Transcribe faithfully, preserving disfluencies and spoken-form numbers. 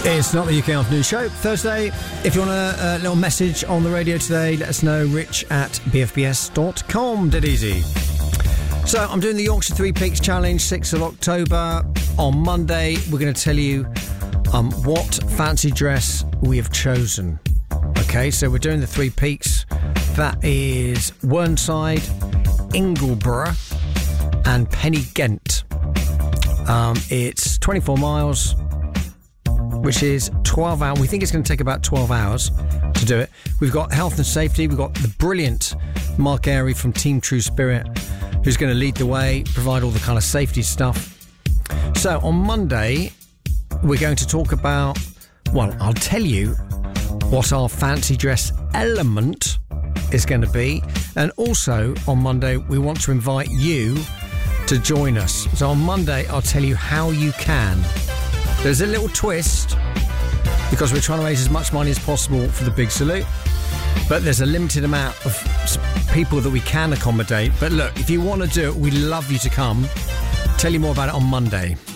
It's not the U K Afternoon Show, Thursday. If you want a, a little message on the radio today, let us know, rich at b f b s dot com. Dead easy. So, I'm doing the Yorkshire Three Peaks Challenge, sixth of October. On Monday, we're going to tell you um, what fancy dress we have chosen. Okay, so we're doing the Three Peaks. That is Whernside, Ingleborough and Pennygent. Um, it's twenty-four miles, which is twelve hours. We think it's going to take about twelve hours to do it. We've got health and safety. We've got the brilliant Mark Airy from Team True Spirit, who's going to lead the way, provide all the kind of safety stuff. So on Monday, we're going to talk about, well, I'll tell you what our fancy dress element is going to be. And also on Monday, we want to invite you to join us. So on Monday, I'll tell you how you can. There's a little twist because we're trying to raise as much money as possible for the Big Salute, but there's a limited amount of people that we can accommodate. But look, if you want to do it, we'd love you to come. Tell you more about it on Monday.